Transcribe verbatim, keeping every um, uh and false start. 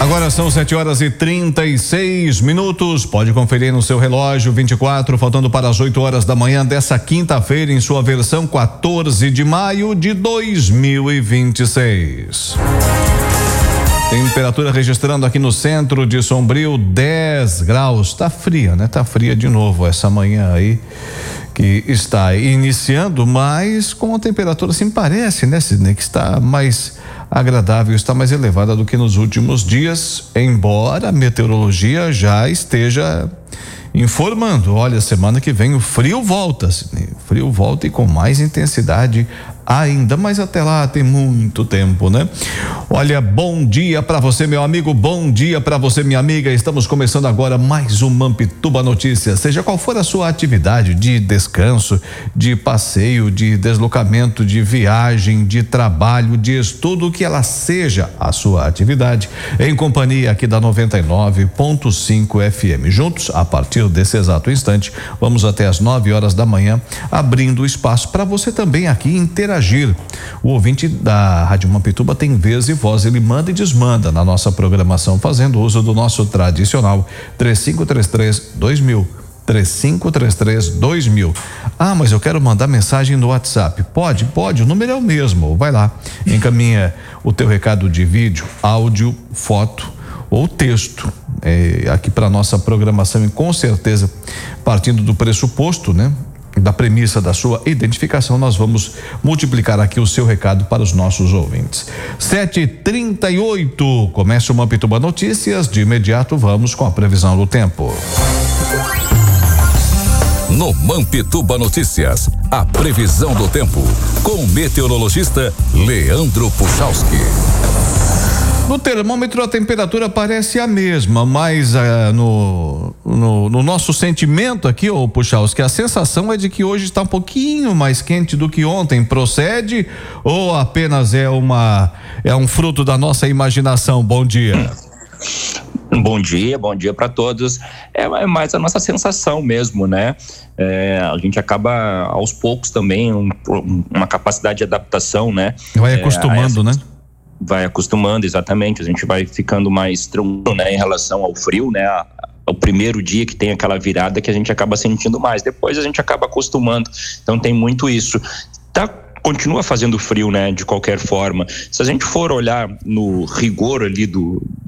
Agora são sete horas e trinta e seis minutos. Pode conferir no seu relógio, vinte e quatro, faltando para as oito horas da manhã dessa quinta-feira, em sua versão quatorze de maio de dois mil e vinte e seis. Temperatura registrando aqui no centro de Sombrio dez graus. Tá fria, né? Tá fria de novo essa manhã aí que está iniciando, mas com a temperatura assim parece, né, Sidney, que está mais agradável, está mais elevada do que nos últimos dias, embora a meteorologia já esteja informando, olha, semana que vem o frio volta, Sidney, o frio volta e com mais intensidade ainda, mas até lá tem muito tempo, né? Olha, bom dia para você, meu amigo, bom dia para você, minha amiga. Estamos começando agora mais um Mampituba Notícias. Seja qual for a sua atividade de descanso, de passeio, de deslocamento, de viagem, de trabalho, de estudo, que ela seja a sua atividade, em companhia aqui da noventa e nove ponto cinco F M. Juntos, a partir desse exato instante, vamos até as nove horas da manhã, abrindo espaço para você também aqui interagir. O ouvinte da Rádio Mampituba tem vez e voz, ele manda e desmanda na nossa programação, fazendo uso do nosso tradicional três cinco três três dois mil, três cinco três três dois mil. Ah, mas eu quero mandar mensagem no WhatsApp. Pode, pode, o número é o mesmo. Vai lá, encaminha o teu recado de vídeo, áudio, foto ou texto é, aqui para nossa programação, e com certeza, partindo do pressuposto, né, da premissa da sua identificação, nós vamos multiplicar aqui o seu recado para os nossos ouvintes. sete e trinta e oito, começa o Mampituba Notícias. De imediato vamos com a previsão do tempo. No Mampituba Notícias, a previsão do tempo com o meteorologista Leandro Puchalski. No termômetro a temperatura parece a mesma, mas uh, no, no, no nosso sentimento aqui, ô Puchalski, a sensação é de que hoje está um pouquinho mais quente do que ontem. Procede ou apenas é uma é um fruto da nossa imaginação? Bom dia. Bom dia, bom dia para todos. É mais a nossa sensação mesmo, né? É, a gente acaba aos poucos também um, uma capacidade de adaptação, né? Vai acostumando, é, essa... né? Vai acostumando, exatamente. A gente vai ficando mais tranquilo, né, em relação ao frio, né? A, o primeiro dia que tem aquela virada que a gente acaba sentindo mais, depois a gente acaba acostumando. Então tem muito isso. Tá, continua fazendo frio, né, de qualquer forma. Se a gente for olhar no rigor ali do